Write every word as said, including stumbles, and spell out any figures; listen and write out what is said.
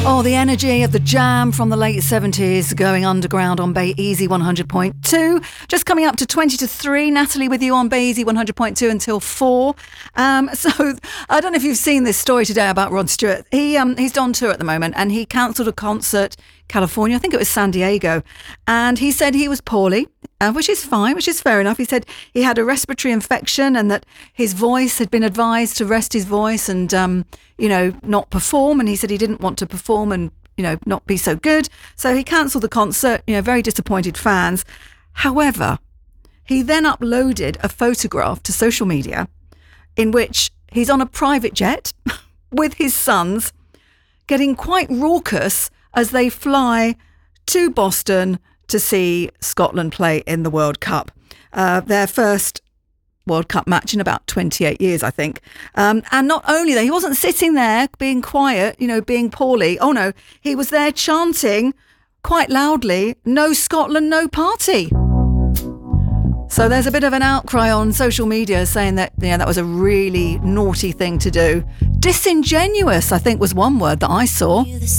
Oh, the energy of the Jam from the late seventies going underground on Bay Easy one hundred point two. Just coming up to twenty to three. Natalie with you on Bay Easy one hundred point two until four. Um, so I don't know if you've seen this story today about Rod Stewart. He um, He's on tour at the moment and he cancelled a concert in California. I think it was San Diego. And he said he was poorly, uh, which is fine, which is fair enough. He said he had a respiratory infection and that his voice had been advised to rest his voice and, um, you know, not perform. And he said he didn't want to perform and, you know, not be so good. So he cancelled the concert, you know, very disappointed fans. However, he then uploaded a photograph to social media in which he's on a private jet with his sons getting quite raucous as they fly to Boston to see Scotland play in the World Cup. Uh, their first World Cup match in about twenty-eight years, I think. Um, and not only that, he wasn't sitting there being quiet, you know, being poorly. Oh no, he was there chanting quite loudly, "No Scotland, no party." So there's a bit of an outcry on social media saying that, you know, that was a really naughty thing to do. Disingenuous, I think, was one word that I saw.